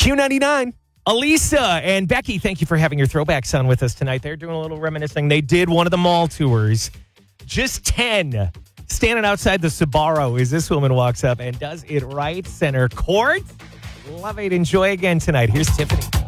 Q99. Elisa and Becky, thank you for having your throwbacks on with us tonight. They're doing a little reminiscing. They did one of the mall tours. Just 10. Standing outside the Sbarro as this woman walks up and does it right center court. Love it. Enjoy again tonight. Here's Tiffany.